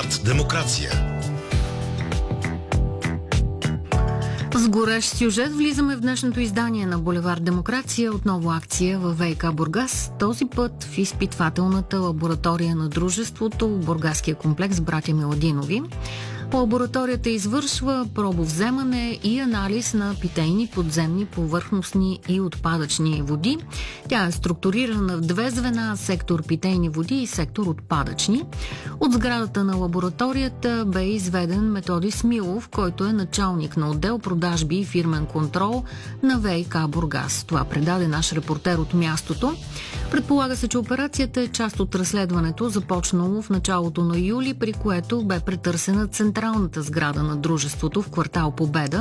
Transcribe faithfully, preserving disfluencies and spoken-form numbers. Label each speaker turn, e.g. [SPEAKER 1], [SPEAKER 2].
[SPEAKER 1] Булевард Демокрация.
[SPEAKER 2] С горещ сюжет влизаме в днешното издание на Булевард Демокрация. Отново акция във ВиК Бургас. Този път в изпитвателната лаборатория на дружеството в бургаския комплекс Братя Миладинови. Лабораторията извършва пробовземане и анализ на питейни, подземни, повърхностни и отпадъчни води. Тя е структурирана в две звена – сектор питейни води и сектор отпадъчни. От сградата на лабораторията бе изведен Методи Смилов, който е началник на отдел продажби и фирмен контрол на ВиК Бургас. Това предаде наш репортер от мястото. Предполага се, че операцията е част от разследването, започнало в началото на юли, при което бе претърсена централната сграда на дружеството в квартал Победа.